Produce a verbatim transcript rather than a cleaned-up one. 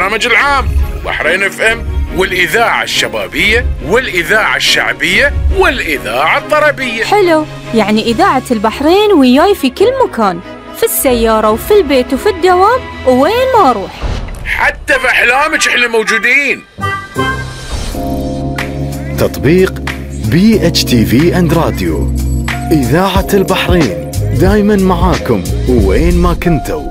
البرنامج العام بحرين اف ام، والإذاعة الشبابية، والإذاعة الشعبية، والإذاعة الطربية. حلو، يعني إذاعة البحرين وياي في كل مكان، في السيارة وفي البيت وفي الدوام ووين ما أروح. حتى في أحلامك إحنا موجودين. تطبيق بي اتش تي في اند راديو، إذاعة البحرين دايما معاكم وين ما كنتوا.